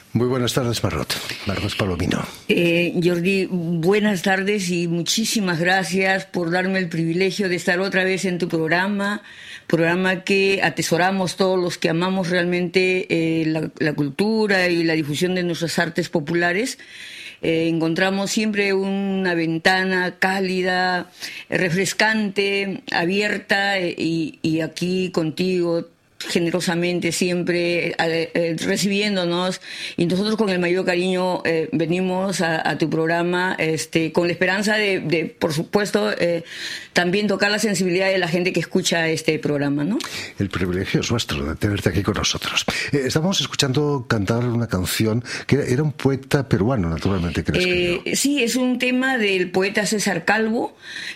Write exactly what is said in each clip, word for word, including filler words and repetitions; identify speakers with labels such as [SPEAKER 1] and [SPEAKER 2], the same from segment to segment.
[SPEAKER 1] Muy buenas tardes, Margot. Margot Palomino.
[SPEAKER 2] Eh, Jordi, buenas tardes y muchísimas gracias por darme el privilegio de estar otra vez en tu programa, programa que atesoramos todos los que amamos realmente eh, la, la cultura y la difusión de nuestras artes populares. Eh, encontramos siempre una ventana cálida, refrescante, abierta eh, y, y aquí contigo generosamente siempre eh, eh, recibiéndonos, y nosotros con el mayor cariño eh, venimos a, a tu programa este, con la esperanza de, de por supuesto, eh, también tocar la sensibilidad de la gente que escucha este programa, ¿no?
[SPEAKER 1] El privilegio es nuestro de tenerte aquí con nosotros. Eh, estábamos escuchando cantar una canción que era, era un poeta peruano, naturalmente, que la escribió.
[SPEAKER 2] Eh, sí, es un tema del poeta César Calvo.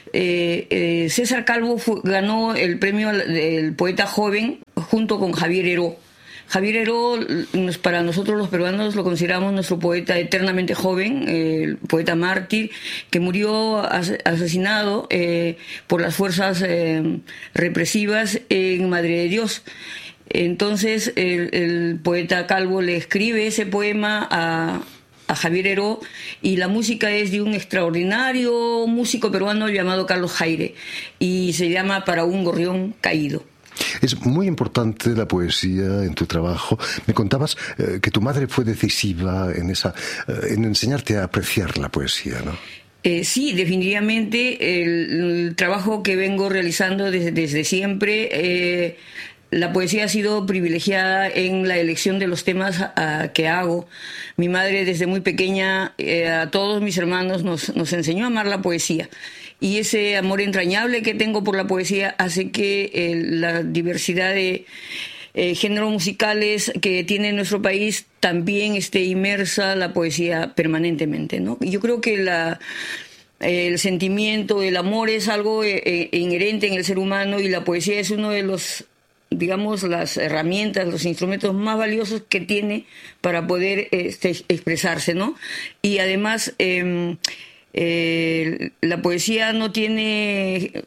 [SPEAKER 2] Eh, eh, César Calvo fue, ganó el premio del poeta joven junto con Javier Heró. Javier Heró, para nosotros los peruanos, lo consideramos nuestro poeta eternamente joven, eh, el poeta mártir, que murió as asesinado eh, por las fuerzas eh, represivas en Madre de Dios. Entonces, el, el poeta Calvo le escribe ese poema a... a Javier Heró, y la música es de un extraordinario músico peruano llamado Carlos Jaire, y se llama Para un gorrión caído.
[SPEAKER 1] Es muy importante la poesía en tu trabajo. Me contabas eh, que tu madre fue decisiva en esa, eh, en enseñarte a apreciar la poesía, ¿no?
[SPEAKER 2] Eh, sí, definitivamente el, el trabajo que vengo realizando desde, desde siempre, eh, la poesía ha sido privilegiada en la elección de los temas a, a, que hago. Mi madre desde muy pequeña eh, a todos mis hermanos nos, nos enseñó a amar la poesía. Y ese amor entrañable que tengo por la poesía hace que eh, la diversidad de eh, géneros musicales que tiene nuestro país también esté inmersa la poesía permanentemente, ¿no? Y yo creo que la, eh, el sentimiento, el amor es algo eh, eh, inherente en el ser humano, y la poesía es uno de los, digamos, las herramientas, los instrumentos más valiosos que tiene para poder este, expresarse, ¿no? Y además eh, eh, la poesía no tiene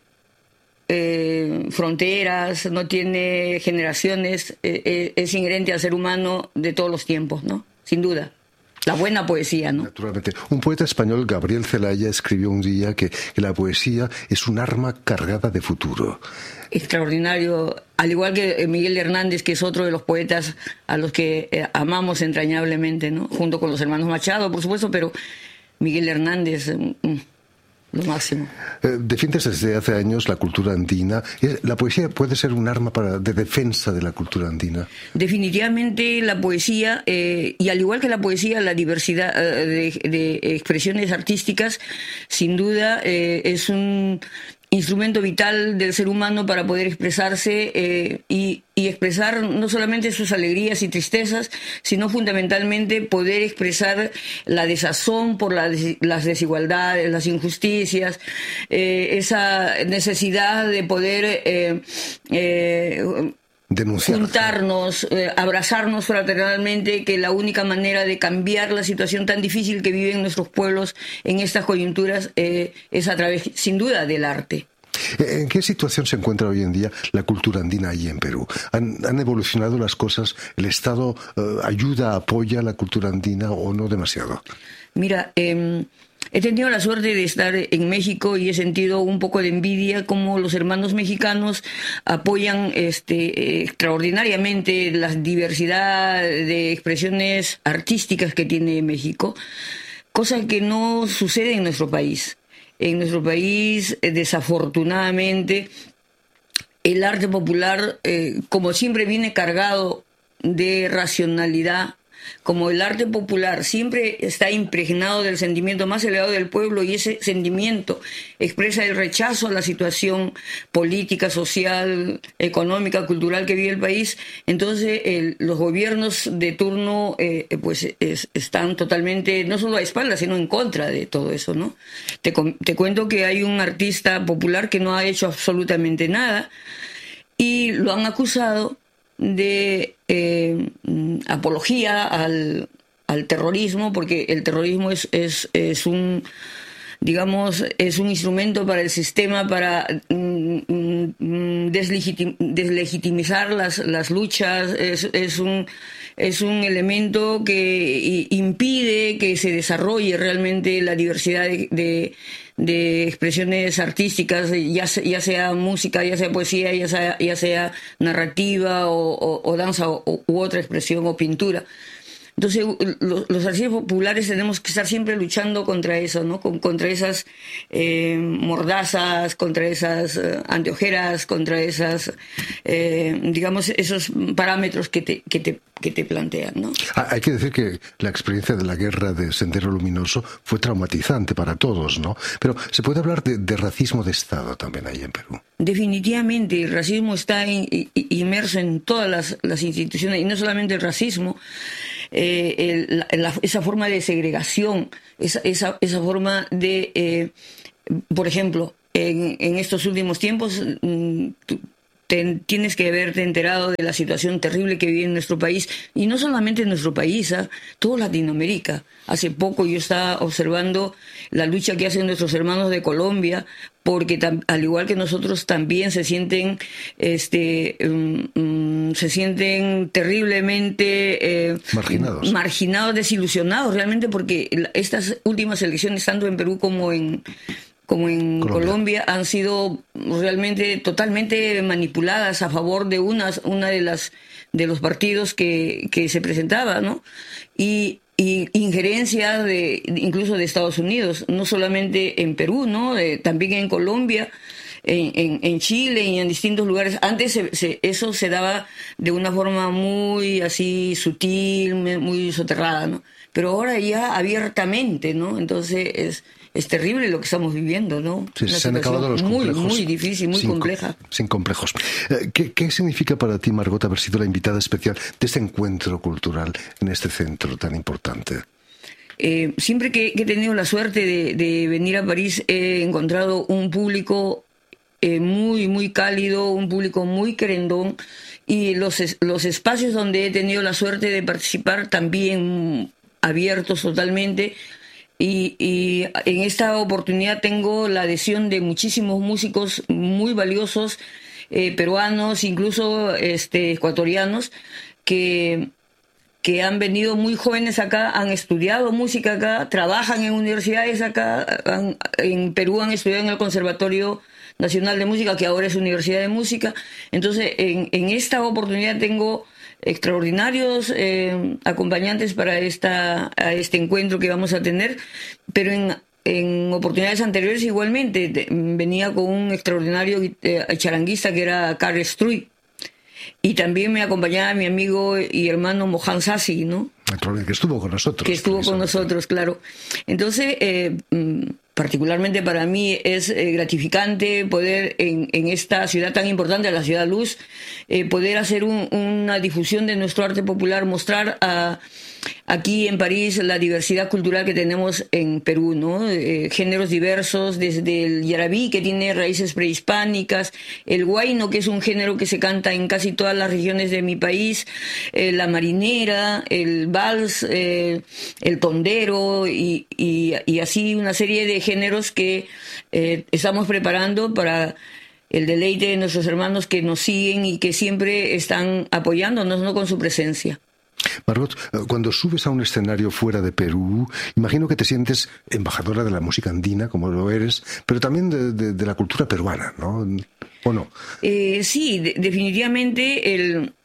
[SPEAKER 2] eh, fronteras, no tiene generaciones, eh, eh, es inherente al ser humano de todos los tiempos, ¿no? Sin duda. La buena poesía, ¿no?
[SPEAKER 1] Naturalmente. Un poeta español, Gabriel Celaya, escribió un día que, que la poesía es un arma cargada de futuro.
[SPEAKER 2] Extraordinario, al igual que Miguel Hernández, que es otro de los poetas a los que eh, amamos entrañablemente, ¿no? Junto con los hermanos Machado, por supuesto, pero Miguel Hernández, mm, lo máximo.
[SPEAKER 1] Eh, defiendes desde hace años la cultura andina. ¿La poesía puede ser un arma para, de defensa de la cultura andina?
[SPEAKER 2] Definitivamente la poesía, eh, y al igual que la poesía, la diversidad eh, de, de expresiones artísticas, sin duda eh, es un instrumento vital del ser humano para poder expresarse eh, y, y expresar no solamente sus alegrías y tristezas, sino fundamentalmente poder expresar la desazón por la des las desigualdades, las injusticias, eh, esa necesidad de poder eh, eh,
[SPEAKER 1] denunciar,
[SPEAKER 2] juntarnos, eh, abrazarnos fraternalmente, que la única manera de cambiar la situación tan difícil que viven nuestros pueblos en estas coyunturas eh, es a través, sin duda, del arte.
[SPEAKER 1] ¿En qué situación se encuentra hoy en día la cultura andina allí en Perú? ¿Han, han evolucionado las cosas? ¿El Estado eh, ayuda, apoya la cultura andina o no demasiado?
[SPEAKER 2] Mira, eh, he tenido la suerte de estar en México y he sentido un poco de envidia como los hermanos mexicanos apoyan este, eh, extraordinariamente la diversidad de expresiones artísticas que tiene México, cosa que no sucede en nuestro país. En nuestro país, eh, desafortunadamente, el arte popular, eh, como siempre, viene cargado de racionalidad. Como el arte popular siempre está impregnado del sentimiento más elevado del pueblo, y ese sentimiento expresa el rechazo a la situación política, social, económica, cultural que vive el país, entonces el, los gobiernos de turno eh, pues es, están totalmente, no solo a espaldas, sino en contra de todo eso, ¿no? Te, te cuento que hay un artista popular que no ha hecho absolutamente nada y lo han acusado de eh, apología al, al terrorismo, porque el terrorismo es, es, es un, digamos, es un instrumento para el sistema para mm, deslegitim, deslegitimizar las, las luchas, es, es un es un elemento que impide que se desarrolle realmente la diversidad de, de, de expresiones artísticas, ya, ya sea música, ya sea poesía, ya sea, ya sea narrativa o, o, o danza o, u otra expresión o pintura. Entonces, los, los artistas populares tenemos que estar siempre luchando contra eso, ¿no? Con, contra esas eh, mordazas, contra esas eh, anteojeras, contra esas, eh, digamos, esos parámetros que te, que te, que te plantean, ¿no?
[SPEAKER 1] Hay que decir que la experiencia de la guerra de Sendero Luminoso fue traumatizante para todos, ¿no? Pero se puede hablar de, de racismo de Estado también ahí en Perú.
[SPEAKER 2] Definitivamente, el racismo está in, in, inmerso en todas las, las instituciones, y no solamente el racismo, eh, el, la, la, esa forma de segregación, esa, esa, esa forma de, eh, por ejemplo, en, en estos últimos tiempos, mm, te, tienes que haberte enterado de la situación terrible que vive en nuestro país, y no solamente en nuestro país, ¿eh? Todo Latinoamérica. Hace poco yo estaba observando la lucha que hacen nuestros hermanos de Colombia, porque tam, al igual que nosotros también se sienten este um, um, se sienten terriblemente eh,
[SPEAKER 1] marginados.
[SPEAKER 2] marginados, desilusionados realmente, porque estas últimas elecciones, tanto en Perú como en como en Colombia. Colombia, han sido realmente totalmente manipuladas a favor de unas, una de las de los partidos que, que se presentaba, ¿no? Y y injerencia de incluso de Estados Unidos, no solamente en Perú, ¿no? Eh, también en Colombia, en, en, en Chile y en distintos lugares. Antes se, se, eso se daba de una forma muy así sutil, muy soterrada, ¿no? Pero ahora ya abiertamente, ¿no? Entonces es es terrible lo que estamos viviendo, ¿no?
[SPEAKER 1] Sí, se han acabado los
[SPEAKER 2] muy,
[SPEAKER 1] complejos.
[SPEAKER 2] Muy difícil, muy
[SPEAKER 1] sin,
[SPEAKER 2] compleja.
[SPEAKER 1] Sin complejos. ¿Qué, ¿Qué significa para ti, Margot, haber sido la invitada especial de este encuentro cultural en este centro tan importante?
[SPEAKER 2] Eh, siempre que, que he tenido la suerte de, de venir a París, he encontrado un público eh, muy, muy cálido, un público muy querendón, y los, los espacios donde he tenido la suerte de participar también abiertos totalmente. Y, y en esta oportunidad tengo la adhesión de muchísimos músicos muy valiosos, eh, peruanos, incluso este, ecuatorianos, que, que han venido muy jóvenes acá, han estudiado música acá, trabajan en universidades acá, han, en Perú han estudiado en el Conservatorio Nacional de Música, que ahora es Universidad de Música. Entonces, en, en esta oportunidad tengo extraordinarios eh, acompañantes para esta a este encuentro que vamos a tener, pero en, en oportunidades anteriores igualmente de, venía con un extraordinario eh, charanguista que era Carl Struy, y también me acompañaba mi amigo y hermano Mohan Sassi, ¿no?
[SPEAKER 1] Que estuvo con nosotros.
[SPEAKER 2] Que estuvo con nosotros, claro. Entonces, eh, particularmente para mí es eh, gratificante poder en, en esta ciudad tan importante, la Ciudad Luz, eh, poder hacer un, una difusión de nuestro arte popular, mostrar a, aquí en París la diversidad cultural que tenemos en Perú, ¿no? Eh, géneros diversos, desde el yarabí, que tiene raíces prehispánicas, el huayno, que es un género que se canta en casi todas las regiones de mi país, eh, la marinera, el vals, eh, el tondero y, y, y así una serie de géneros que eh, estamos preparando para el deleite de nuestros hermanos que nos siguen y que siempre están apoyándonos, ¿no?, con su presencia.
[SPEAKER 1] Margot, cuando subes a un escenario fuera de Perú, imagino que te sientes embajadora de la música andina, como lo eres, pero también de, de, de la cultura peruana, ¿no? ¿O no?
[SPEAKER 2] Eh, sí, de, definitivamente el,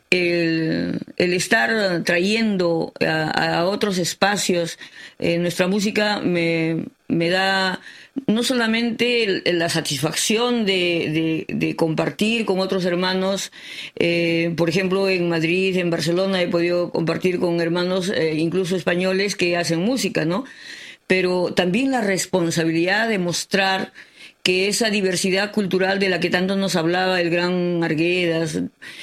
[SPEAKER 2] el, el estar trayendo a, a otros espacios eh, nuestra música me, me da no solamente la satisfacción de, de, de compartir con otros hermanos, eh, por ejemplo en Madrid, en Barcelona he podido compartir con hermanos eh, incluso españoles que hacen música, ¿no? Pero también la responsabilidad de mostrar que esa diversidad cultural de la que tanto nos hablaba el gran Arguedas,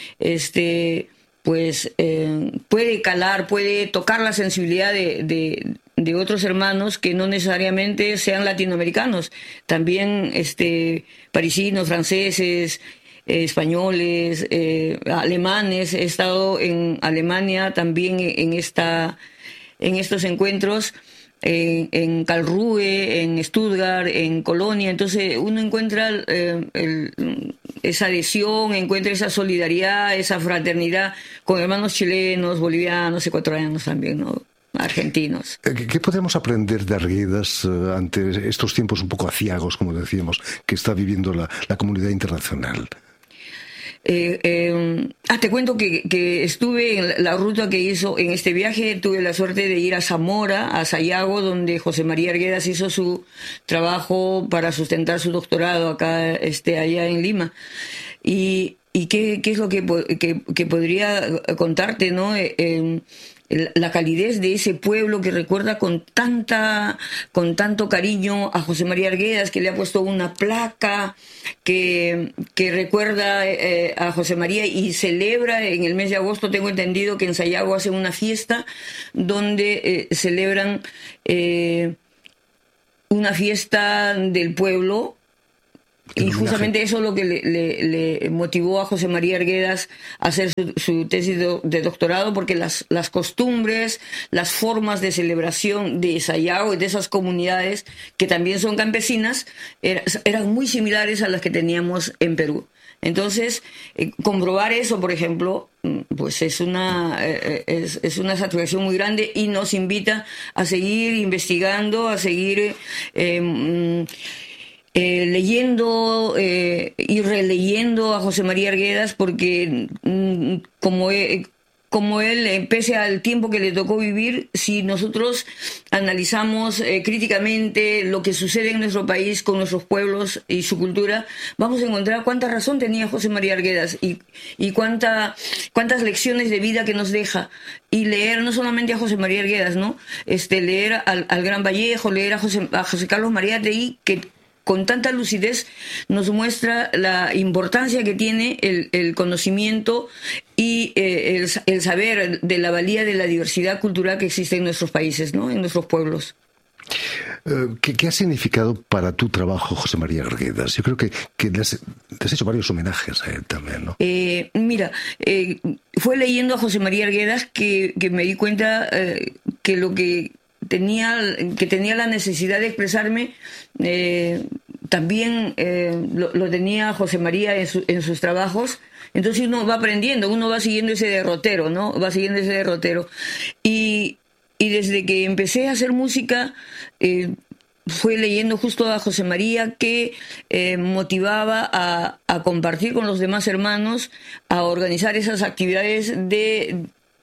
[SPEAKER 2] este, pues eh, puede calar, puede tocar la sensibilidad de, de de otros hermanos que no necesariamente sean latinoamericanos, también este parisinos, franceses, eh, españoles, eh, alemanes. He estado en Alemania también en esta en estos encuentros en, en Karlsruhe, en Stuttgart, en Colonia. Entonces uno encuentra eh, el, esa adhesión, encuentra esa solidaridad, esa fraternidad con hermanos chilenos, bolivianos, ecuatorianos también, ¿no? Argentinos.
[SPEAKER 1] ¿Qué podemos aprender de Arguedas uh, ante estos tiempos un poco aciagos, como decíamos, que está viviendo la, la comunidad internacional?
[SPEAKER 2] Eh, eh, ah, te cuento que, que estuve en la ruta que hizo en este viaje, tuve la suerte de ir a Zamora, a Sayago, donde José María Arguedas hizo su trabajo para sustentar su doctorado acá, este, allá en Lima. Y, y qué, qué es lo que, que, que podría contarte, ¿no? Eh, eh, la calidez de ese pueblo que recuerda con tanta, con tanto cariño a José María Arguedas, que le ha puesto una placa que, que recuerda eh, a José María y celebra en el mes de agosto. Tengo entendido que en Sayago hacen una fiesta donde eh, celebran eh, una fiesta del pueblo. Y justamente eso es lo que le, le, le motivó a José María Arguedas a hacer su, su tesis de, de doctorado, porque las, las costumbres, las formas de celebración de Sayago y de esas comunidades, que también son campesinas, era, eran muy similares a las que teníamos en Perú. Entonces, eh, comprobar eso, por ejemplo, pues es una, eh, es, es una satisfacción muy grande y nos invita a seguir investigando, a seguir... Eh, Eh, leyendo eh, y releyendo a José María Arguedas, porque mm, como, eh, como él, eh, pese al tiempo que le tocó vivir, si nosotros analizamos eh, críticamente lo que sucede en nuestro país con nuestros pueblos y su cultura, vamos a encontrar cuánta razón tenía José María Arguedas y, y cuánta, cuántas lecciones de vida que nos deja. Y leer no solamente a José María Arguedas, ¿no? Este, leer al, al Gran Vallejo, leer a José, a José Carlos Mariátegui, que con tanta lucidez nos muestra la importancia que tiene el, el conocimiento y eh, el, el saber de la valía de la diversidad cultural que existe en nuestros países, ¿no? En nuestros pueblos.
[SPEAKER 1] ¿Qué, ¿Qué ha significado para tu trabajo José María Arguedas? Yo creo que, que le, has, le has hecho varios homenajes a él también, ¿no?
[SPEAKER 2] Eh, mira, eh, fue leyendo a José María Arguedas que, que me di cuenta eh, que lo que tenía que tenía la necesidad de expresarme eh, también eh, lo, lo tenía José María en, su, en sus trabajos. Entonces uno va aprendiendo, uno va siguiendo ese derrotero, ¿no? Va siguiendo ese derrotero. Y, y desde que empecé a hacer música, eh, fue leyendo justo a José María, que eh, motivaba a, a compartir con los demás hermanos, a organizar esas actividades de...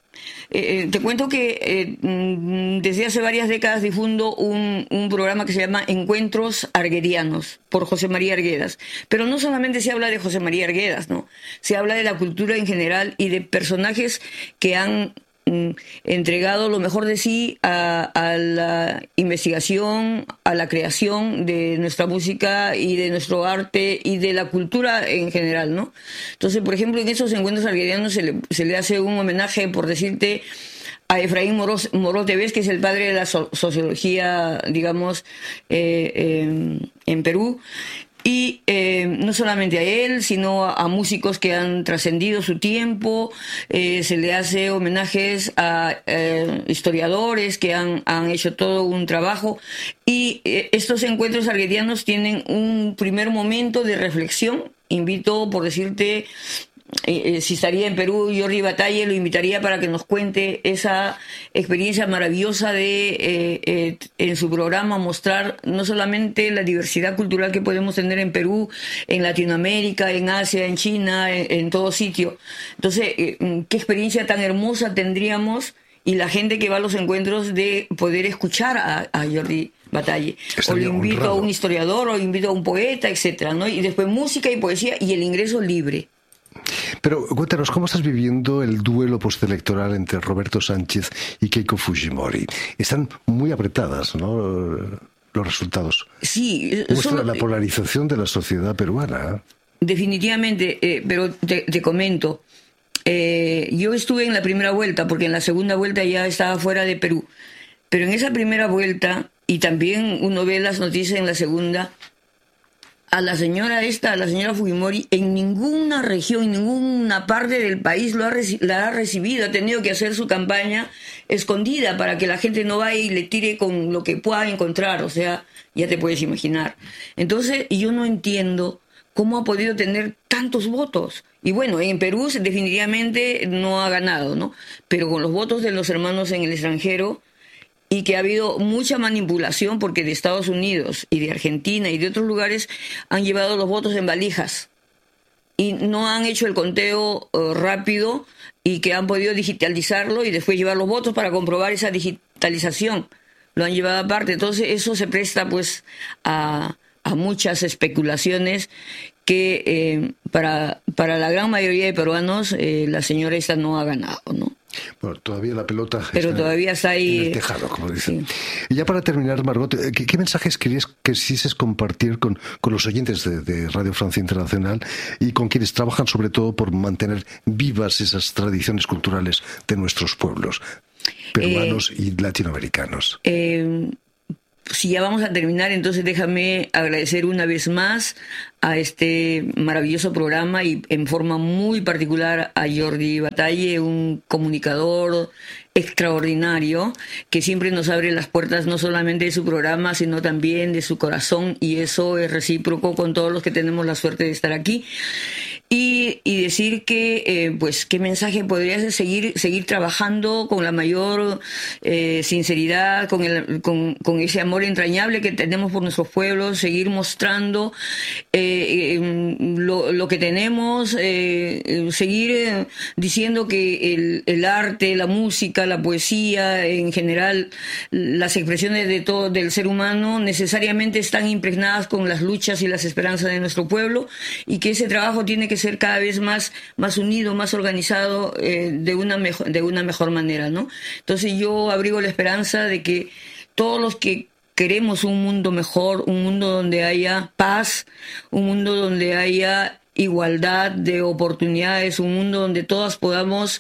[SPEAKER 2] Eh, te cuento que eh, desde hace varias décadas difundo un, un programa que se llama Encuentros Arguedianos por José María Arguedas. Pero no solamente se habla de José María Arguedas, ¿no? Se habla de la cultura en general y de personajes que han entregado lo mejor de sí a, a la investigación, a la creación de nuestra música y de nuestro arte y de la cultura en general, ¿no? Entonces, por ejemplo, en esos encuentros arguedianos se le, se le hace un homenaje, por decirte, a Efraín Moros, Moró Tevez, que es el padre de la so, sociología, digamos, eh, eh, en Perú. Y eh, no solamente a él, sino a, a músicos que han trascendido su tiempo. Eh, se le hace homenajes a eh, historiadores que han, han hecho todo un trabajo. Y eh, estos encuentros arguedianos tienen un primer momento de reflexión. Invito, por decirte, Eh, eh, si estaría en Perú, Jordi Batalle, lo invitaría para que nos cuente esa experiencia maravillosa de eh, eh, en su programa mostrar no solamente la diversidad cultural que podemos tener en Perú, en Latinoamérica, en Asia, en China, en, en todo sitio. Entonces, eh, qué experiencia tan hermosa tendríamos, y la gente que va a los encuentros, de poder escuchar a, a Jordi Batalle. O le invito honrado a un historiador, o le invito a un poeta, etcétera, ¿no? Y después música y poesía y el ingreso libre.
[SPEAKER 1] Pero cuéntanos, ¿cómo estás viviendo el duelo postelectoral entre Roberto Sánchez y Keiko Fujimori? Están muy apretadas, ¿no?, los resultados.
[SPEAKER 2] Sí.
[SPEAKER 1] Muestra
[SPEAKER 2] solo,
[SPEAKER 1] la polarización de la sociedad peruana.
[SPEAKER 2] Definitivamente, eh, pero te, te comento. Eh, yo estuve en la primera vuelta, porque en la segunda vuelta ya estaba fuera de Perú. Pero en esa primera vuelta, y también uno ve las noticias en la segunda, a la señora esta, a la señora Fujimori, en ninguna región, en ninguna parte del país lo ha reci- la ha recibido. Ha tenido que hacer su campaña escondida para que la gente no vaya y le tire con lo que pueda encontrar. O sea, ya te puedes imaginar. Entonces, yo no entiendo cómo ha podido tener tantos votos. Y bueno, en Perú definitivamente no ha ganado, ¿no? Pero con los votos de los hermanos en el extranjero, y que ha habido mucha manipulación porque de Estados Unidos y de Argentina y de otros lugares han llevado los votos en valijas y no han hecho el conteo uh, rápido y que han podido digitalizarlo y después llevar los votos para comprobar esa digitalización. Lo han llevado aparte. Entonces eso se presta pues a, a muchas especulaciones que eh, para, para la gran mayoría de peruanos eh, la señora esta no ha ganado, ¿no?
[SPEAKER 1] Bueno, todavía la pelota
[SPEAKER 2] Pero
[SPEAKER 1] está
[SPEAKER 2] todavía está ahí
[SPEAKER 1] en el tejado, como dicen.
[SPEAKER 2] Sí.
[SPEAKER 1] Y ya para terminar, Margot, ¿qué, qué mensajes querías que quisieses compartir con, con los oyentes de, de Radio Francia Internacional y con quienes trabajan sobre todo por mantener vivas esas tradiciones culturales de nuestros pueblos peruanos eh, y latinoamericanos?
[SPEAKER 2] Eh, si ya vamos a terminar, entonces déjame agradecer una vez más a este maravilloso programa y en forma muy particular a Jordi Batalle, un comunicador extraordinario que siempre nos abre las puertas no solamente de su programa, sino también de su corazón, y eso es recíproco con todos los que tenemos la suerte de estar aquí. Y, y decir que, eh, pues, qué mensaje podría ser seguir, seguir trabajando con la mayor eh, sinceridad, con, el, con, con ese amor entrañable que tenemos por nuestros pueblos, seguir mostrando eh, eh, lo, lo que tenemos, eh, seguir eh, diciendo que el, el arte, la música, la poesía, en general, las expresiones de todo del ser humano necesariamente están impregnadas con las luchas y las esperanzas de nuestro pueblo, y que ese trabajo tiene que ser cada vez más, más unido, más organizado, eh, de una mejor, de una mejor manera, ¿no? Entonces yo abrigo la esperanza de que todos los que queremos un mundo mejor, un mundo donde haya paz, un mundo donde haya igualdad de oportunidades, un mundo donde todas podamos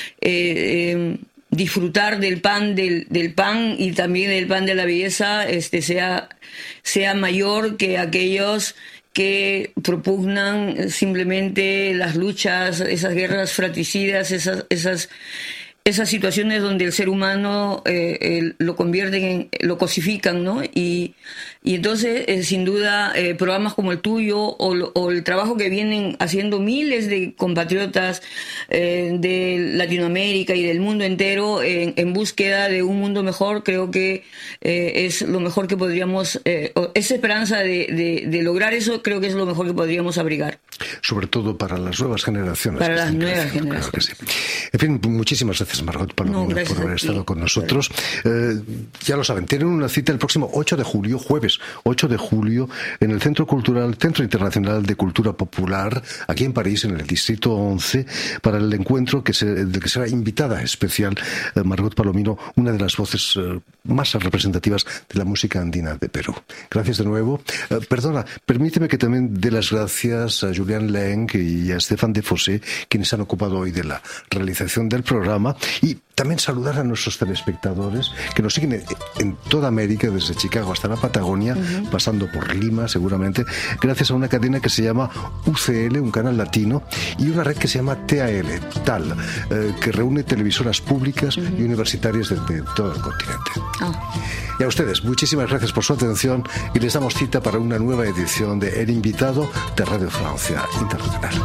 [SPEAKER 2] eh, eh, disfrutar del pan del, del pan y también del pan de la belleza, este sea, sea mayor que aquellos que propugnan simplemente las luchas, esas guerras fratricidas, esas, esas, esas situaciones donde el ser humano eh, eh, lo convierten en, lo cosifican, ¿no? Y, y entonces, eh, sin duda, eh, programas como el tuyo o, o el trabajo que vienen haciendo miles de compatriotas eh, de Latinoamérica y del mundo entero en, en búsqueda de un mundo mejor, creo que eh, es lo mejor que podríamos, eh, esa esperanza de, de, de lograr eso, creo que es lo mejor que podríamos abrigar.
[SPEAKER 1] Sobre todo para las nuevas generaciones.
[SPEAKER 2] Para las nuevas generaciones.
[SPEAKER 1] Claro que sí. En fin, muchísimas gracias, Margot Palomino, no, por haber estado con nosotros. Eh, ya lo saben, tienen una cita el próximo ocho de julio, jueves ocho de julio, en el Centro Cultural, Centro Internacional de Cultura Popular, aquí en París, en el Distrito once, para el encuentro que se, del que será invitada especial eh, Margot Palomino, una de las voces eh, más representativas de la música andina de Perú. Gracias de nuevo. Eh, perdona, permíteme que también dé las gracias a Julián Leng y a Stéphane Defossé, quienes han ocupado hoy de la realización del programa, y también saludar a nuestros telespectadores que nos siguen en toda América, desde Chicago hasta la Patagonia, uh-huh. pasando por Lima seguramente, gracias a una cadena que se llama U C L, un canal latino, y una red que se llama T A L, T A L, eh, que reúne televisoras públicas uh-huh. y universitarias de, de todo el continente. Oh. Y a ustedes, muchísimas gracias por su atención y les damos cita para una nueva edición de El Invitado de Radio Francia Internacional.